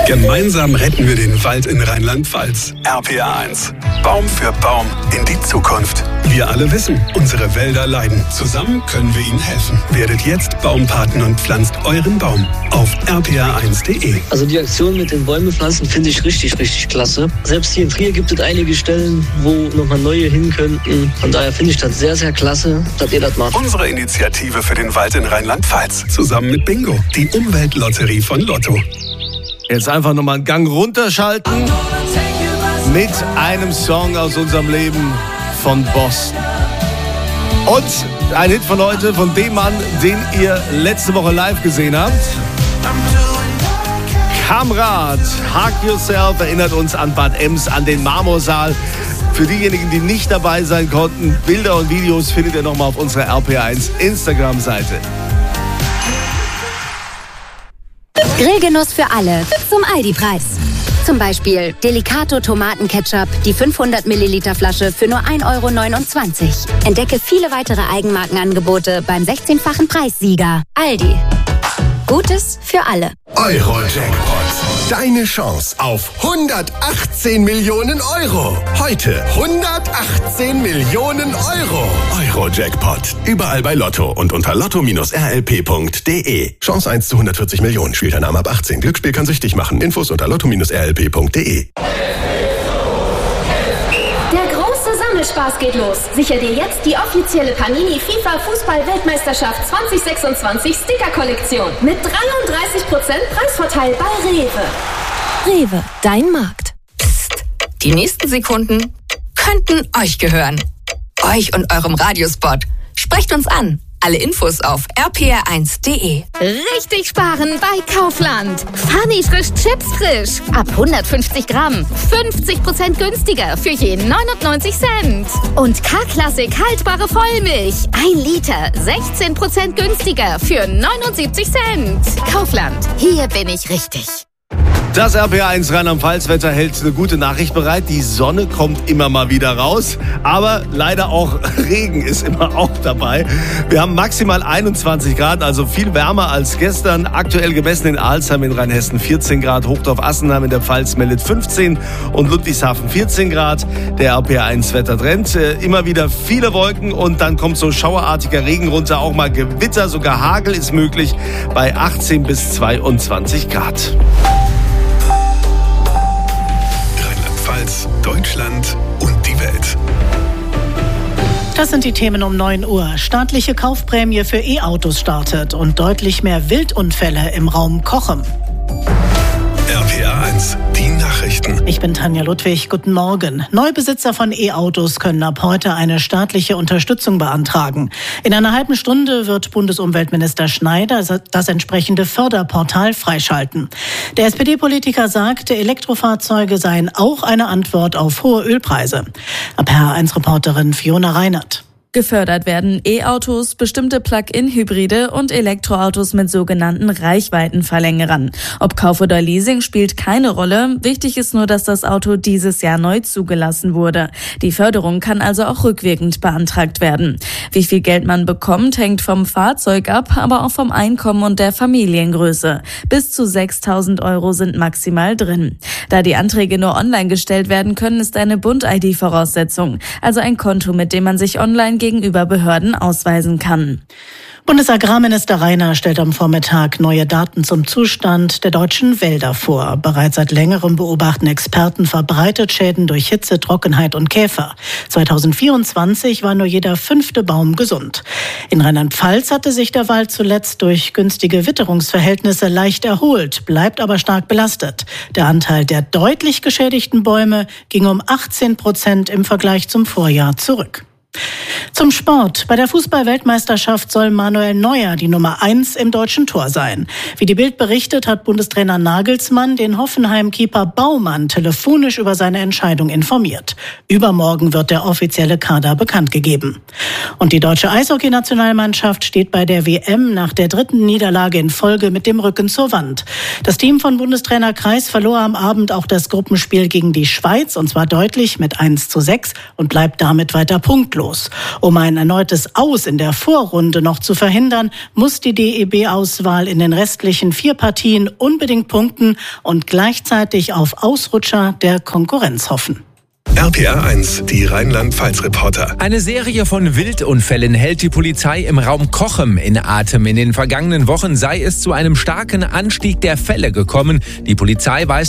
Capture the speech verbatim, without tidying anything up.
Gemeinsam retten wir den Wald in Rheinland-Pfalz. R P R eins. Baum für Baum in die Zukunft. Wir alle wissen, unsere Wälder leiden. Zusammen können wir ihnen helfen. Werdet jetzt Baumpaten und pflanzt euren Baum auf r p r eins punkt d e. Also die Aktion mit den Bäume pflanzen finde ich richtig, richtig klasse. Selbst hier in Trier gibt es einige Stellen, wo nochmal neue hin könnten. Von daher finde ich das sehr, sehr klasse, dass ihr das macht. Unsere Initiative für den Wald in Rheinland-Pfalz. Zusammen mit Bingo, die Umweltlotterie von Lotto. Jetzt einfach nochmal einen Gang runterschalten mit einem Song aus unserem Leben von Boston. Und ein Hit von heute, von dem Mann, den ihr letzte Woche live gesehen habt. Kamrat, Hug Yourself, erinnert uns an Bad Ems, an den Marmorsaal. Für diejenigen, die nicht dabei sein konnten, Bilder und Videos findet ihr nochmal auf unserer R P R eins Instagram-Seite. Grillgenuss für alle zum Aldi-Preis. Zum Beispiel Delicato Tomatenketchup, die fünfhundert Milliliter Flasche für nur ein Euro neunundzwanzig. Entdecke viele weitere Eigenmarkenangebote beim sechzehnfachen Preissieger. Aldi. Gutes für alle. Euro-Jackpot. Deine Chance auf hundertachtzehn Millionen Euro. Heute hundertachtzehn Millionen Euro. Euro-Jackpot. Überall bei Lotto und unter lotto Bindestrich r l p Punkt d e. Chance eins zu hundertvierzig Millionen. Spielt ein Name ab achtzehn. Glücksspiel kann süchtig machen. Infos unter lotto Bindestrich r l p Punkt d e. Spaß geht los. Sicher dir jetzt die offizielle Panini FIFA Fußball-Weltmeisterschaft zwanzig sechsundzwanzig Sticker-Kollektion mit dreiunddreißig Prozent Preisvorteil bei Rewe. Rewe, dein Markt. Psst. Die nächsten Sekunden könnten euch gehören. Euch und eurem Radiospot. Sprecht uns an. Alle Infos auf r p r eins punkt d e. Richtig sparen bei Kaufland. Funny frisch Chips frisch. Ab hundertfünfzig Gramm. fünfzig Prozent günstiger für je neunundneunzig Cent. Und K-Klassik haltbare Vollmilch. Ein Liter. sechzehn Prozent günstiger für neunundsiebzig Cent. Kaufland. Hier bin ich richtig. Das R P R eins Rheinland-Pfalz-Wetter hält eine gute Nachricht bereit. Die Sonne kommt immer mal wieder raus, aber leider auch Regen ist immer auch dabei. Wir haben maximal einundzwanzig Grad, also viel wärmer als gestern. Aktuell gemessen in Alsheim in Rheinhessen vierzehn Grad, Hochdorf-Assenheim in der Pfalz meldet fünfzehn und Ludwigshafen vierzehn Grad. Der R P R eins Wettertrend. Immer wieder viele Wolken und dann kommt so schauerartiger Regen runter. Auch mal Gewitter, sogar Hagel ist möglich bei achtzehn bis zweiundzwanzig Grad. Deutschland und die Welt. Das sind die Themen um neun Uhr. Staatliche Kaufprämie für E-Autos startet und deutlich mehr Wildunfälle im Raum Cochem. R P R eins, die Nachrichten. Ich bin Tanja Ludwig, guten Morgen. Neubesitzer von E-Autos können ab heute eine staatliche Unterstützung beantragen. In einer halben Stunde wird Bundesumweltminister Schneider das entsprechende Förderportal freischalten. Der S P D-Politiker sagte, Elektrofahrzeuge seien auch eine Antwort auf hohe Ölpreise. R P R eins-Reporterin Fiona Reinert. Gefördert werden E-Autos, bestimmte Plug-in-Hybride und Elektroautos mit sogenannten Reichweitenverlängerern. Ob Kauf oder Leasing spielt keine Rolle. Wichtig ist nur, dass das Auto dieses Jahr neu zugelassen wurde. Die Förderung kann also auch rückwirkend beantragt werden. Wie viel Geld man bekommt, hängt vom Fahrzeug ab, aber auch vom Einkommen und der Familiengröße. Bis zu sechstausend Euro sind maximal drin. Da die Anträge nur online gestellt werden können, ist eine Bund-I D Voraussetzung. Also ein Konto, mit dem man sich online gegenüber Behörden ausweisen kann. Bundesagrarminister Rainer stellt am Vormittag neue Daten zum Zustand der deutschen Wälder vor. Bereits seit längerem beobachten Experten verbreitet Schäden durch Hitze, Trockenheit und Käfer. zweitausendvierundzwanzig war nur jeder fünfte Baum gesund. In Rheinland-Pfalz hatte sich der Wald zuletzt durch günstige Witterungsverhältnisse leicht erholt, bleibt aber stark belastet. Der Anteil der deutlich geschädigten Bäume ging um achtzehn Prozent im Vergleich zum Vorjahr zurück. Zum Sport. Bei der Fußball-Weltmeisterschaft soll Manuel Neuer die Nummer eins im deutschen Tor sein. Wie die Bild berichtet, hat Bundestrainer Nagelsmann den Hoffenheim-Keeper Baumann telefonisch über seine Entscheidung informiert. Übermorgen wird der offizielle Kader bekannt gegeben. Und die deutsche Eishockey-Nationalmannschaft steht bei der W M nach der dritten Niederlage in Folge mit dem Rücken zur Wand. Das Team von Bundestrainer Kreis verlor am Abend auch das Gruppenspiel gegen die Schweiz, und zwar deutlich mit eins zu sechs und bleibt damit weiter punktlos. los. Um ein erneutes Aus in der Vorrunde noch zu verhindern, muss die D E B-Auswahl in den restlichen vier Partien unbedingt punkten und gleichzeitig auf Ausrutscher der Konkurrenz hoffen. R P R eins, die Rheinland-Pfalz-Reporter. Eine Serie von Wildunfällen hält die Polizei im Raum Cochem in Atem. In den vergangenen Wochen sei es zu einem starken Anstieg der Fälle gekommen. Die Polizei weist